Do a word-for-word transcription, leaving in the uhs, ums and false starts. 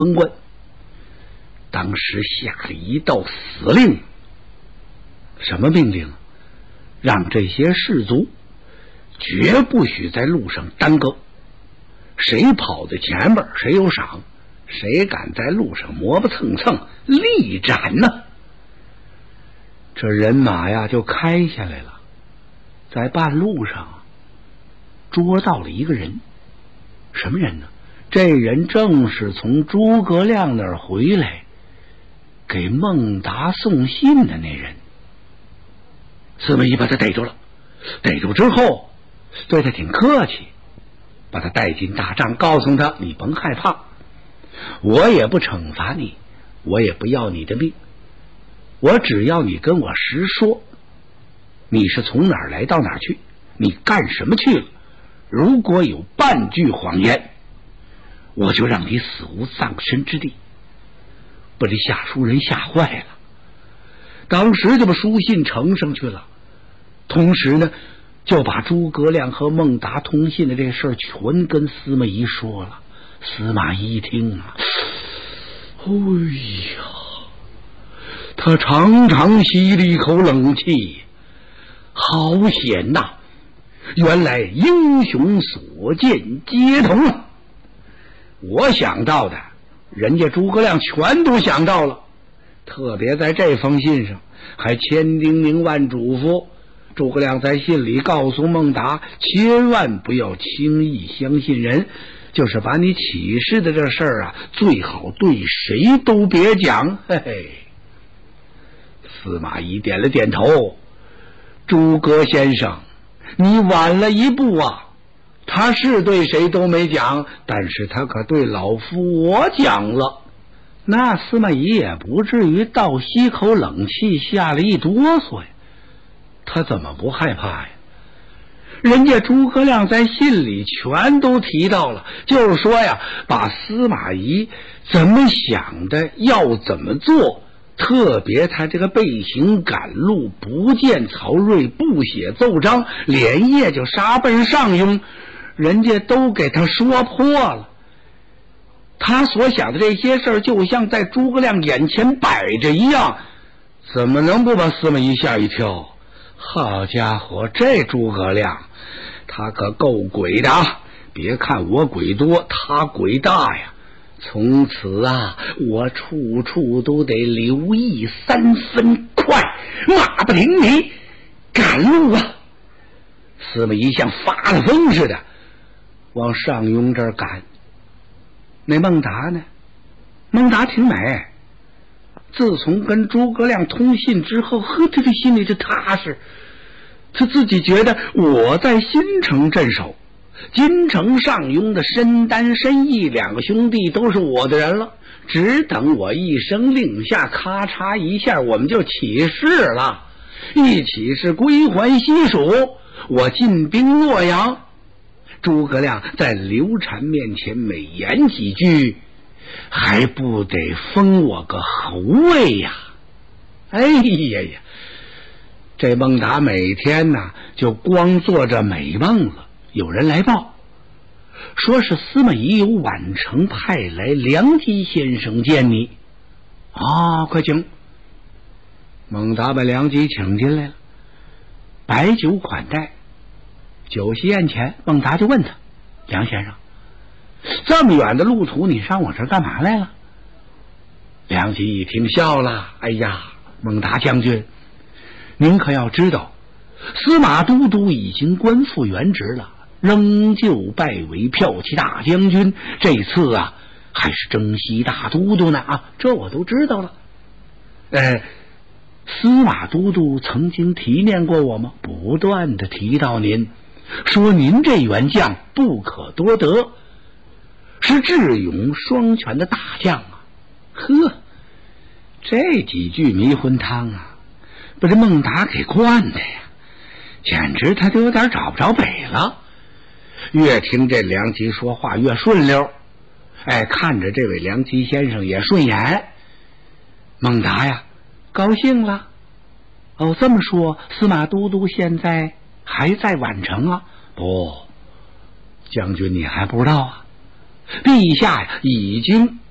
文官，当时下了一道死令。什么命令？让这些士卒绝不许在路上耽搁，谁跑在前面谁有赏，谁敢在路上磨磨蹭蹭立斩呢。这人马呀就开下来了，在半路上捉到了一个人。什么人呢？这人正是从诸葛亮那儿回来给孟达送信的那人。司马懿把他逮住了，逮住之后对他挺客气，把他带进大帐，告诉他你甭害怕，我也不惩罚你，我也不要你的命，我只要你跟我实说，你是从哪儿来到哪儿去，你干什么去了，如果有半句谎言，我就让你死无葬身之地。把这下书人吓坏了，当时就把书信呈上去了，同时呢就把诸葛亮和孟达通信的这事儿全跟司马懿说了。司马懿一听啊，哎呀，他长长吸了一口冷气，好险呐，原来英雄所见皆同啊！我想到的人家诸葛亮全都想到了，特别在这封信上还千叮咛万嘱咐，诸葛亮在信里告诉孟达，千万不要轻易相信人，就是把你启示的这事儿啊，最好对谁都别讲。嘿嘿，司马懿点了点头，诸葛先生，你晚了一步啊，他是对谁都没讲，但是他可对老夫我讲了。那司马懿也不至于倒吸口冷气，吓了一哆嗦呀，他怎么不害怕呀？人家诸葛亮在信里全都提到了，就是说呀，把司马懿怎么想的，要怎么做，特别他这个背行赶路，不见曹睿，不写奏章，连夜就杀奔上庸，人家都给他说破了。他所想的这些事儿就像在诸葛亮眼前摆着一样，怎么能不把司马懿吓一跳？好家伙，这诸葛亮他可够鬼的啊！别看我鬼多，他鬼大呀。从此啊，我处处都得留意三分快，马不停蹄赶路啊！司马懿像发了疯似的往上庸这儿赶。那孟达呢？孟达挺美，自从跟诸葛亮通信之后，呵，他这心里就踏实，他自己觉得我在新城镇守，京城上庸的申丹申义两个兄弟都是我的人了，只等我一声令下，咔嚓一下我们就起事了，一起是归还西蜀，我进兵洛阳，诸葛亮在刘禅面前美言几句，还不得封我个侯位呀？哎呀呀，这孟达每天呢就光做着美梦了。有人来报，说是司马懿由宛城派来梁基先生见你啊，快请。孟达把梁基请进来了，摆酒款待。酒席宴前，孟达就问他，梁先生，这么远的路途你上我这儿干嘛来了？梁基一听笑了，哎呀，孟达将军，您可要知道，司马都督已经官复原职了，仍旧拜为骠骑大将军，这次啊还是征西大都督呢啊，这我都知道了。呃，司马都督曾经提念过我吗？不断的提到您，说您这员将不可多得，是智勇双全的大将啊。呵，这几句迷魂汤啊，把这孟达给灌的呀，简直他都有点找不着北了。越听这梁基说话越顺溜，哎，看着这位梁基先生也顺眼。孟达呀高兴了，哦，这么说司马都督现在还在宛城啊？不，将军你还不知道啊，陛下呀已经